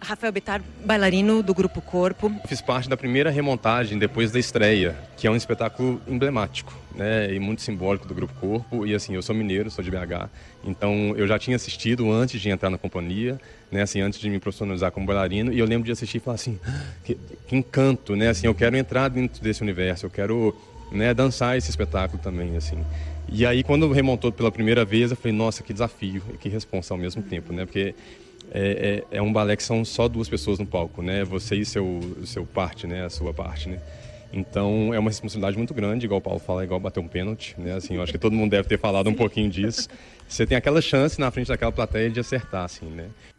Rafael Bittar, bailarino do Grupo Corpo. Fiz parte da primeira remontagem depois da estreia, que é um espetáculo emblemático, né, e muito simbólico do Grupo Corpo. E assim, eu sou mineiro, sou de BH, então eu já tinha assistido antes de entrar na companhia, né, assim, antes de me profissionalizar como bailarino, e eu lembro de assistir e falar assim, que encanto, né, assim, eu quero entrar dentro desse universo, eu quero, né, dançar esse espetáculo também, assim. E aí, quando remontou pela primeira vez, eu falei, nossa, que desafio e que responsa ao mesmo tempo, né, porque é um balé que são só duas pessoas no palco, né, você e seu parte, né, a sua parte, né. Então, é uma responsabilidade muito grande, igual o Paulo fala, igual bater um pênalti, né? Assim, eu acho que todo mundo deve ter falado um pouquinho disso. Você tem aquela chance na frente daquela plateia de acertar, assim, né?